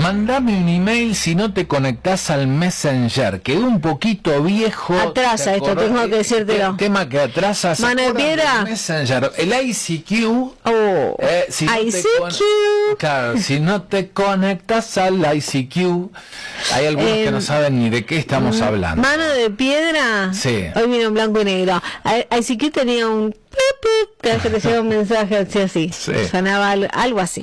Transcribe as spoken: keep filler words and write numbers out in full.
mandame un email si no te conectás al Messenger, que es un poquito viejo. Atrasa esto, tengo que decírtelo. El tema que atrasa. Mano de piedra. Messenger, el I C Q. Oh, eh, si no I te C Q. con- Claro, si no te conectas al I C Q, hay algunos Eh, que no saben ni de qué estamos hablando. Mano de piedra. Sí. Hoy vino en blanco y negro. I C Q tenía un... Cada vez que te llega un mensaje así, así. Sí. Sonaba algo, algo así.